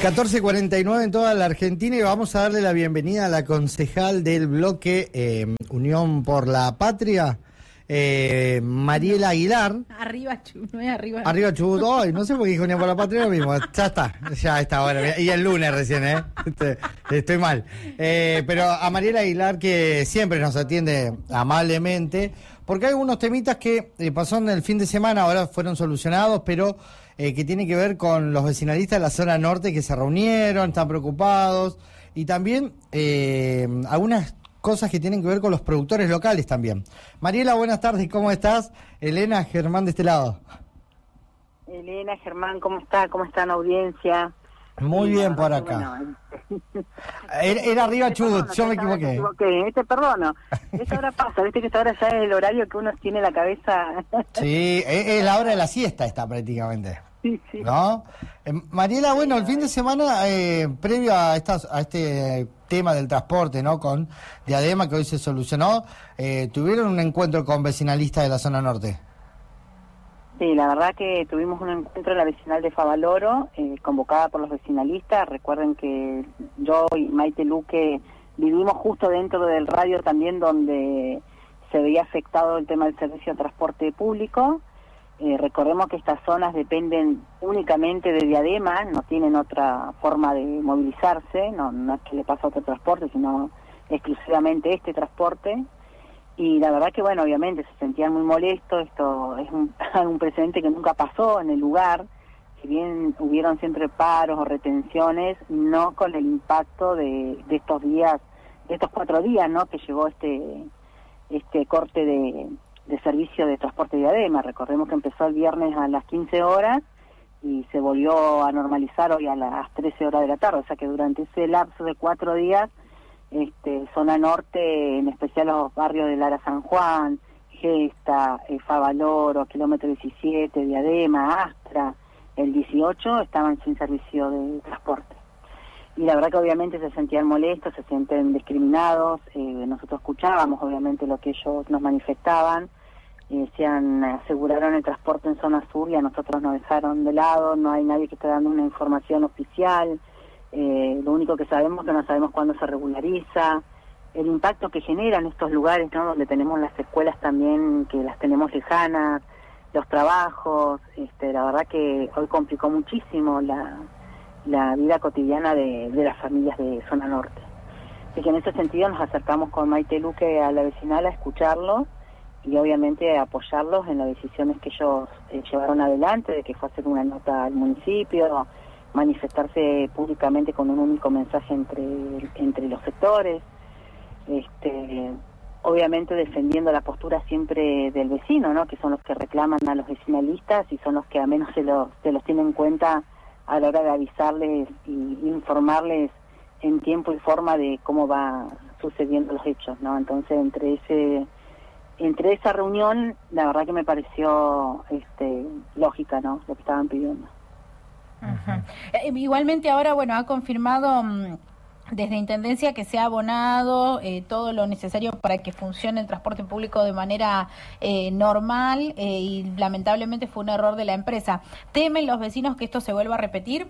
14:49 en toda la Argentina y vamos a darle la bienvenida a la concejal del bloque Unión por la Patria, Mariela Aguilar. Arriba Chubut, no es arriba. Arriba Chubut, hoy no sé por qué dijo Unión por la Patria, lo mismo, ya está, bueno, y el lunes recién, estoy mal. Pero a Mariela Aguilar, que siempre nos atiende amablemente, porque hay algunos temitas que pasó en el fin de semana, ahora fueron solucionados, pero que tiene que ver con los vecinalistas de la zona norte que se reunieron, están preocupados, y también algunas cosas que tienen que ver con los productores locales también. Mariela, buenas tardes, ¿cómo estás? Elena, Germán de este lado. Elena, Germán, ¿cómo está? ¿Cómo está la audiencia? Muy bien por acá. Bueno, era arriba Chubut, yo me equivoqué. Perdono. Esta hora pasa, viste que esta hora ya es el horario que uno tiene la cabeza. Sí, es la hora de la siesta esta prácticamente. Sí. ¿No? Mariela, bueno, el fin de semana, previo a este tema del transporte, ¿no? Con Diadema, que hoy se solucionó, tuvieron un encuentro con vecinalistas de la zona norte. Sí, la verdad que tuvimos un encuentro en la vecinal de Favaloro, convocada por los vecinalistas. Recuerden que yo y Maite Luque vivimos justo dentro del radio también donde se veía afectado el tema del servicio de transporte público. Recordemos que estas zonas dependen únicamente de Diadema, no tienen otra forma de movilizarse, no es que le pasa otro transporte, sino exclusivamente este transporte. Y la verdad que, bueno, obviamente se sentían muy molestos. Esto es un precedente que nunca pasó en el lugar. Si bien hubieron siempre paros o retenciones, no con el impacto de estos días, de estos 4 días, ¿no? Que llevó este corte de servicio de transporte de Diadema. Recordemos que empezó el viernes a las 15 horas y se volvió a normalizar hoy a las 13 horas de la tarde. O sea que durante ese lapso de 4 días, zona norte, en especial los barrios de Lara San Juan, Gesta, Favaloro, kilómetro 17, Diadema, Astra, el 18, estaban sin servicio de transporte. Y la verdad que obviamente se sentían molestos, se sienten discriminados. Nosotros escuchábamos obviamente lo que ellos nos manifestaban. Aseguraron el transporte en zona sur y a nosotros nos dejaron de lado. No hay nadie que esté dando una información oficial. Lo único que sabemos es que no sabemos cuándo se regulariza, el impacto que generan estos lugares, ¿no? Donde tenemos las escuelas también, que las tenemos lejanas, los trabajos. La verdad que hoy complicó muchísimo la vida cotidiana de las familias de zona norte. Así que en ese sentido nos acercamos con Maite Luque a la vecinal a escucharlos y obviamente a apoyarlos en las decisiones que ellos llevaron adelante, de que fue hacer una nota al municipio, manifestarse públicamente con un único mensaje entre los sectores, obviamente defendiendo la postura siempre del vecino, ¿no? Que son los que reclaman a los vecinalistas y son los que a menos se los tienen en cuenta a la hora de avisarles y informarles en tiempo y forma de cómo va sucediendo los hechos, ¿no? Entonces entre esa reunión, la verdad que me pareció lógica, ¿no? Lo que estaban pidiendo. Igualmente ahora, bueno, ha confirmado desde Intendencia que se ha abonado todo lo necesario para que funcione el transporte público de manera normal y lamentablemente fue un error de la empresa. ¿Temen los vecinos que esto se vuelva a repetir?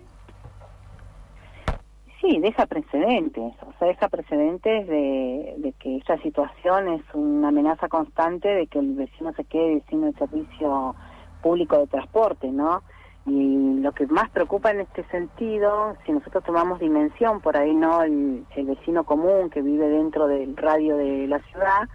Sí, deja precedentes, deja precedentes de que esta situación es una amenaza constante de que el vecino se quede sin el servicio público de transporte, ¿no? Y lo que más preocupa en este sentido, si nosotros tomamos dimensión por ahí, ¿no? El vecino común que vive dentro del radio de la ciudad,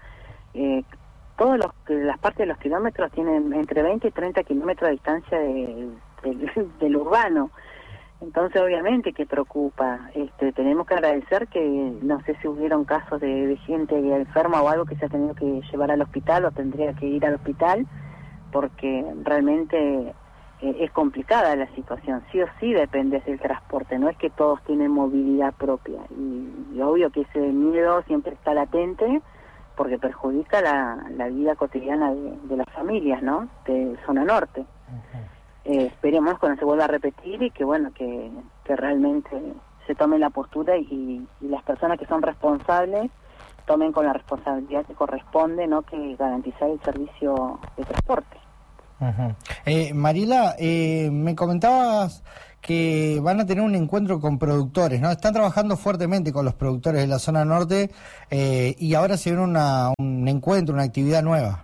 las partes de los kilómetros tienen entre 20 y 30 kilómetros de distancia del urbano. Entonces obviamente que preocupa. Tenemos que agradecer que no sé si hubieron casos de gente enferma o algo que se ha tenido que llevar al hospital o tendría que ir al hospital, porque realmente es complicada la situación. Sí o sí depende del transporte, no es que todos tienen movilidad propia, y obvio que ese miedo siempre está latente porque perjudica la vida cotidiana de las familias, ¿no? De zona norte. Esperemos que no se vuelva a repetir y que bueno, que realmente se tome la postura y las personas que son responsables tomen con la responsabilidad que corresponde, ¿no? Que garantizar el servicio de transporte. Uh-huh. Mariela, me comentabas que van a tener un encuentro con productores, ¿no? Están trabajando fuertemente con los productores de la zona norte y ahora se viene un encuentro, una actividad nueva.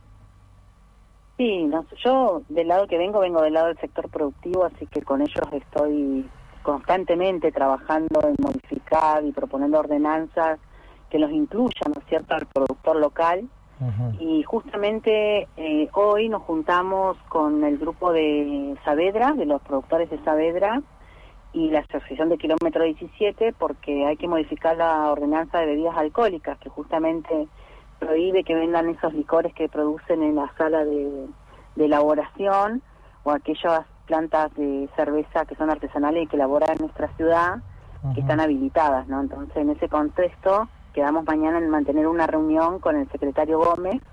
Sí, yo del lado que vengo del lado del sector productivo, así que con ellos estoy constantemente trabajando en modificar y proponiendo ordenanzas que los incluyan, ¿no es cierto?, al productor local. Uh-huh. Y justamente hoy nos juntamos con el grupo de Saavedra, de los productores de Saavedra, y la Asociación de Kilómetro 17, porque hay que modificar la ordenanza de bebidas alcohólicas, que justamente prohíbe que vendan esos licores que producen en la sala de elaboración, o aquellas plantas de cerveza que son artesanales y que elaboran en nuestra ciudad, uh-huh, que están habilitadas, ¿no? Entonces, en ese contexto, quedamos mañana en mantener una reunión con el secretario Gómez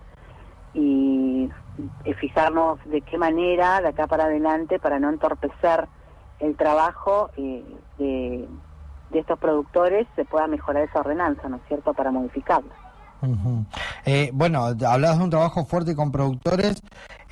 y fijarnos de qué manera, de acá para adelante, para no entorpecer el trabajo de estos productores, se pueda mejorar esa ordenanza, ¿no es cierto?, para modificarla. Uh-huh. Bueno, hablabas de un trabajo fuerte con productores,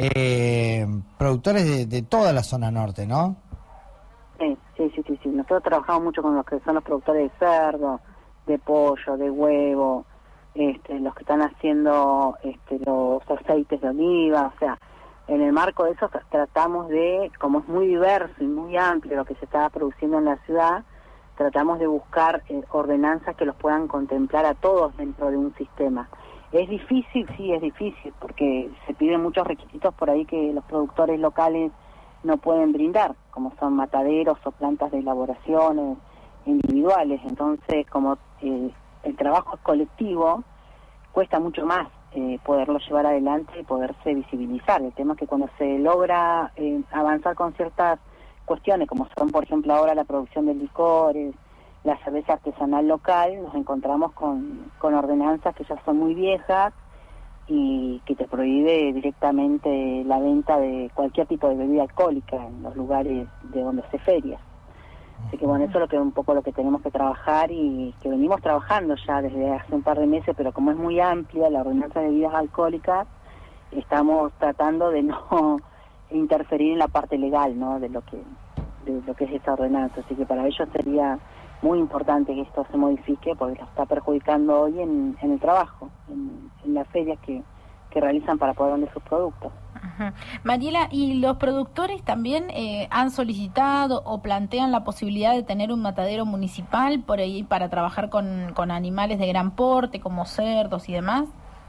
productores de toda la zona norte, ¿no? Sí. Nosotros trabajamos mucho con los que son los productores de cerdo, de pollo, de huevo, los que están haciendo los aceites de oliva, o sea, en el marco de eso tratamos de, como es muy diverso y muy amplio lo que se está produciendo en la ciudad, tratamos de buscar ordenanzas que los puedan contemplar a todos dentro de un sistema. ¿Es difícil? Sí, es difícil, porque se piden muchos requisitos por ahí que los productores locales no pueden brindar, como son mataderos o plantas de elaboraciones individuales. Entonces, como el trabajo es colectivo, cuesta mucho más poderlo llevar adelante y poderse visibilizar. El tema es que cuando se logra avanzar con ciertas cuestiones, como son, por ejemplo, ahora la producción de licores, la cerveza artesanal local, nos encontramos con ordenanzas que ya son muy viejas y que te prohíbe directamente la venta de cualquier tipo de bebida alcohólica en los lugares de donde se ferias. Así que bueno, eso es lo que un poco lo que tenemos que trabajar y que venimos trabajando ya desde hace un par de meses, pero como es muy amplia la ordenanza de bebidas alcohólicas, estamos tratando de no interferir en la parte legal, ¿no?, de lo que es esa ordenanza. Así que para ellos sería muy importante que esto se modifique, porque lo está perjudicando hoy en el trabajo, en las ferias que realizan para poder vender sus productos. Ajá. Mariela, ¿y los productores también han solicitado o plantean la posibilidad de tener un matadero municipal por ahí para trabajar con animales de gran porte, como cerdos y demás?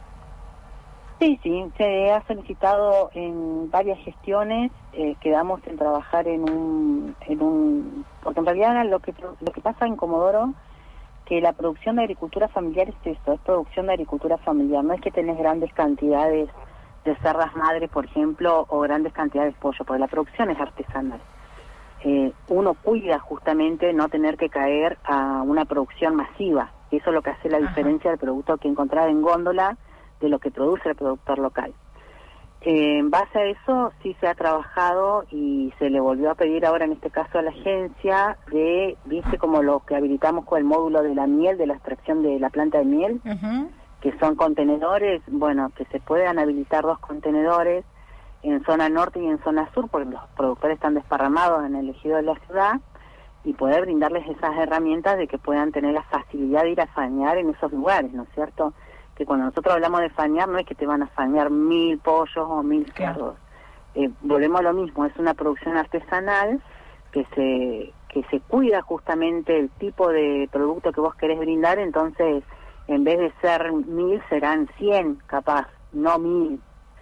Sí, se ha solicitado en varias gestiones, quedamos en trabajar porque en realidad lo que pasa en Comodoro, que la producción de agricultura familiar es eso, es producción de agricultura familiar, no es que tenés grandes cantidades de cerdas madre, por ejemplo, o grandes cantidades de pollo, porque la producción es artesanal. Uno cuida justamente no tener que caer a una producción masiva, eso es lo que hace la diferencia del producto que encontrás en góndola de lo que produce el productor local. En base a eso sí se ha trabajado y se le volvió a pedir ahora en este caso a la agencia viste como lo que habilitamos con el módulo de la miel, de la extracción de la planta de miel, uh-huh, que son contenedores, bueno, que se puedan habilitar 2 contenedores en zona norte y en zona sur, porque los productores están desparramados en el ejido de la ciudad, y poder brindarles esas herramientas de que puedan tener la facilidad de ir a fañar en esos lugares, ¿no es cierto?, que cuando nosotros hablamos de fañar no es que te van a fañar 1000 pollos o 1000 cerdos. Volvemos a lo mismo, es una producción artesanal que se cuida justamente el tipo de producto que vos querés brindar, entonces en vez de ser 1000 serán 100 capaz, no 1000.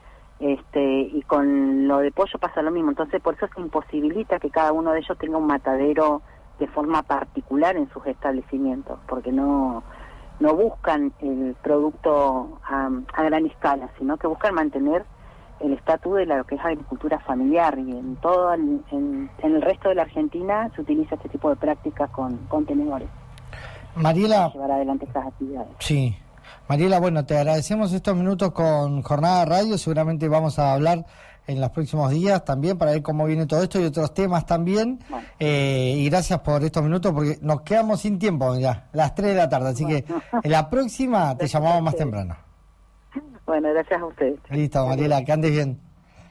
Y con lo de pollo pasa lo mismo, entonces por eso se imposibilita que cada uno de ellos tenga un matadero de forma particular en sus establecimientos, porque no buscan el producto a gran escala, sino que buscan mantener el estatus de lo que es agricultura familiar, y en todo en el resto de la Argentina se utiliza este tipo de prácticas con contenedores. Mariela, para llevar adelante estas actividades. Sí. Mariela, bueno, te agradecemos estos minutos con Jornada Radio, seguramente vamos a hablar en los próximos días también para ver cómo viene todo esto y otros temas también. Bueno. Y gracias por estos minutos porque nos quedamos sin tiempo ya, las 3 de la tarde, así que en la próxima te llamamos más temprano. Bueno, gracias a ustedes. Listo, Mariela, que andes bien.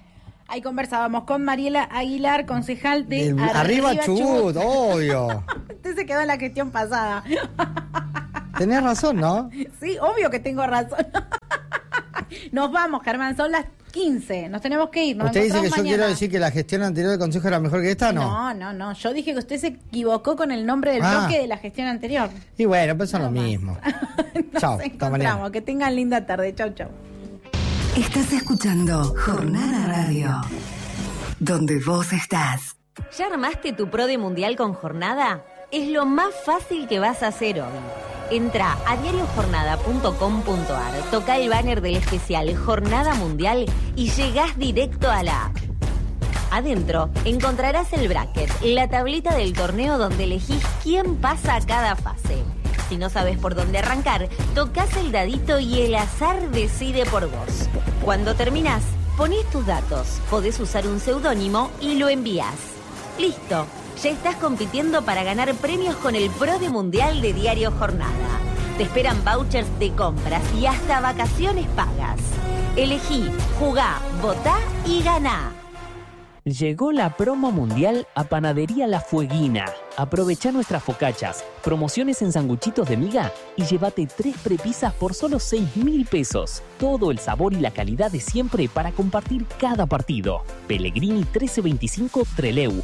Ahí conversábamos con Mariela Aguilar, concejal de Arriba Chubut, obvio. Usted se quedó en la gestión pasada. Tenés razón, ¿no? Sí, obvio que tengo razón. Nos vamos, Germán, son las 15, nos tenemos que ir. ¿Usted dice que yo quiero decir que la gestión anterior del Consejo era mejor que esta, no? No, yo dije que usted se equivocó con el nombre del bloque de la gestión anterior. Y bueno, pues son lo mismo. Chao, hasta mañana. Que tengan linda tarde, chau. Estás escuchando Jornada Radio, donde vos estás. ¿Ya armaste tu PRODE Mundial con Jornada? Es lo más fácil que vas a hacer hoy. Entra a diariojornada.com.ar, toca el banner del especial Jornada Mundial y llegás directo a la app. Adentro encontrarás el bracket, la tablita del torneo donde elegís quién pasa a cada fase. Si no sabes por dónde arrancar, tocas el dadito y el azar decide por vos. Cuando terminás, ponés tus datos, podés usar un seudónimo y lo envías. ¡Listo! Ya estás compitiendo para ganar premios con el PRODE Mundial de Diario Jornada. Te esperan vouchers de compras y hasta vacaciones pagas. Elegí, jugá, votá y ganá. Llegó la promo mundial a Panadería La Fueguina. Aprovecha nuestras focachas, promociones en sanguchitos de miga y llévate 3 prepisas por solo 6.000 pesos. Todo el sabor y la calidad de siempre para compartir cada partido. Pellegrini 1325 Trelew,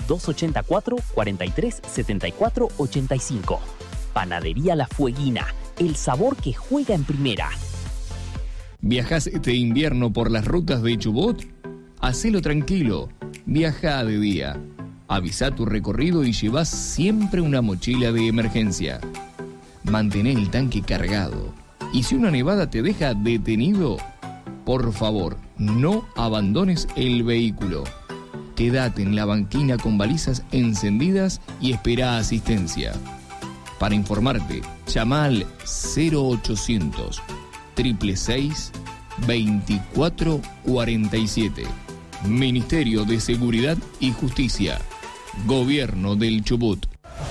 284-43-74-85. Panadería La Fueguina, el sabor que juega en primera. ¿Viajás este invierno por las rutas de Chubut? Hacelo tranquilo, viaja de día. Avisa tu recorrido y llevas siempre una mochila de emergencia. Mantén el tanque cargado. Y si una nevada te deja detenido, por favor, no abandones el vehículo. Quédate en la banquina con balizas encendidas y espera asistencia. Para informarte, llama al 0800 666 2447. Ministerio de Seguridad y Justicia. Gobierno del Chubut.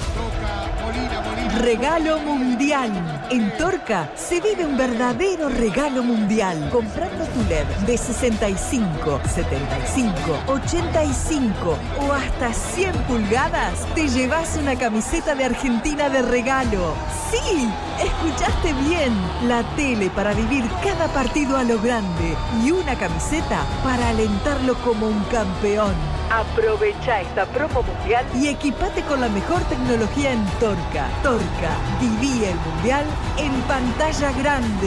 Regalo mundial. En Torca se vive un verdadero regalo mundial. Comprando tu LED de 65, 75, 85 o hasta 100 pulgadas, te llevas una camiseta de Argentina de regalo. ¡Sí! Escuchaste bien. La tele para vivir cada partido a lo grande y una camiseta para alentarlo como un campeón. Aprovecha esta promo mundial y equipate con la mejor tecnología en Torca. Torca, viví el mundial en pantalla grande.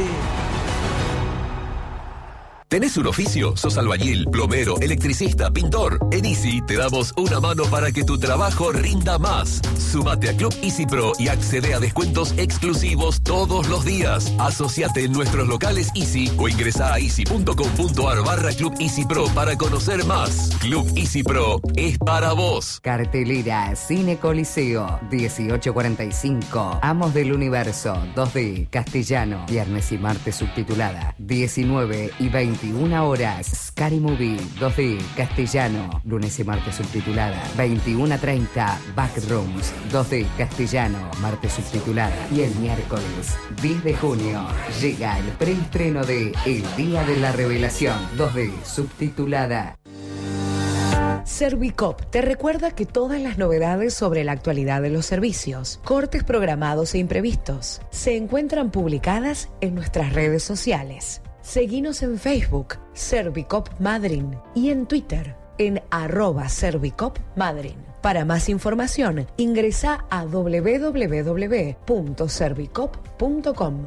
¿Tenés un oficio? ¿Sos albañil, plomero, electricista, pintor? En Easy te damos una mano para que tu trabajo rinda más. Súmate a Club Easy Pro y accede a descuentos exclusivos todos los días. Asociate en nuestros locales Easy o ingresá a easy.com.ar/Club Easy Pro para conocer más. Club Easy Pro es para vos. Cartelera Cine Coliseo, 18:45. Amos del Universo, 2D, castellano. Viernes y martes subtitulada, 19 y 21 horas. Scary Movie, 2D, castellano. Lunes y martes subtitulada, 21:30. Backrooms, 2D, castellano. Martes subtitulada. Y el miércoles 10 de junio llega el preestreno de El Día de la Revelación, 2D, subtitulada. Servicop te recuerda que todas las novedades sobre la actualidad de los servicios, cortes programados e imprevistos, se encuentran publicadas en nuestras redes sociales. Seguinos en Facebook, Servicop Madryn, y en Twitter, en @ServicopMadryn. Para más información, ingresa a www.servicop.com.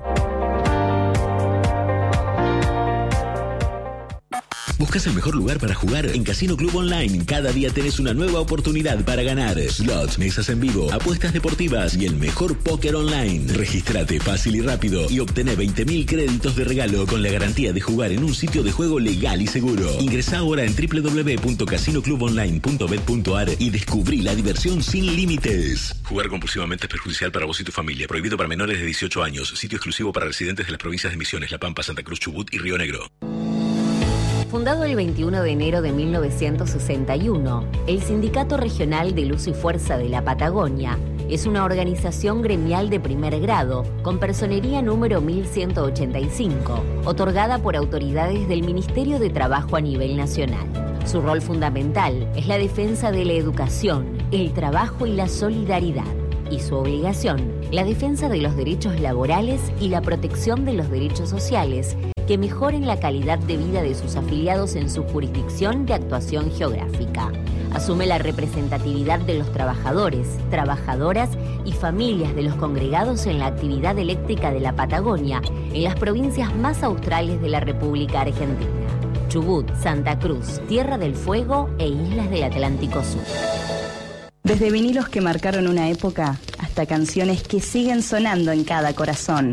¿Buscas el mejor lugar para jugar? En Casino Club Online, cada día tenés una nueva oportunidad para ganar. Slots, mesas en vivo, apuestas deportivas y el mejor póker online. Regístrate fácil y rápido y obtené 20.000 créditos de regalo con la garantía de jugar en un sitio de juego legal y seguro. Ingresá ahora en www.casinoclubonline.bet.ar y descubrí la diversión sin límites. Jugar compulsivamente es perjudicial para vos y tu familia. Prohibido para menores de 18 años. Sitio exclusivo para residentes de las provincias de Misiones, La Pampa, Santa Cruz, Chubut y Río Negro. Fundado el 21 de enero de 1961, el Sindicato Regional de Luz y Fuerza de la Patagonia es una organización gremial de primer grado con personería número 1185, otorgada por autoridades del Ministerio de Trabajo a nivel nacional. Su rol fundamental es la defensa de la educación, el trabajo y la solidaridad. Y su obligación, la defensa de los derechos laborales y la protección de los derechos sociales que mejoren la calidad de vida de sus afiliados en su jurisdicción de actuación geográfica. Asume la representatividad de los trabajadores, trabajadoras y familias de los congregados en la actividad eléctrica de la Patagonia, en las provincias más australes de la República Argentina: Chubut, Santa Cruz, Tierra del Fuego e Islas del Atlántico Sur. Desde vinilos que marcaron una época hasta canciones que siguen sonando en cada corazón.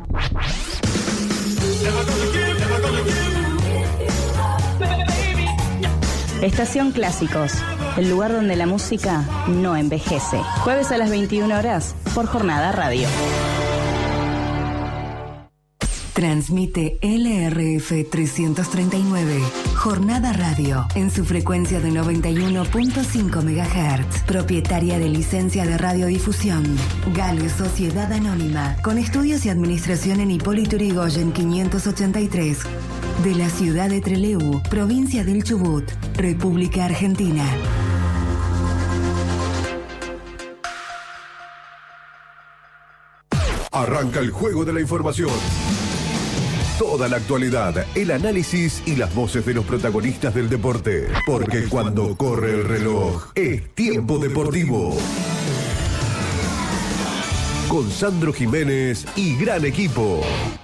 Estación Clásicos, el lugar donde la música no envejece. Jueves a las 21 horas por Jornada Radio. Transmite LRF 339, Jornada Radio, en su frecuencia de 91.5 MHz, propietaria de licencia de radiodifusión. Gale Sociedad Anónima, con estudios y administración en Hipólito Yrigoyen 583, de la ciudad de Trelew, provincia del Chubut, República Argentina. Arranca el juego de la información. Toda la actualidad, el análisis y las voces de los protagonistas del deporte. Porque cuando corre el reloj, es tiempo deportivo. Con Sandro Jiménez y gran equipo.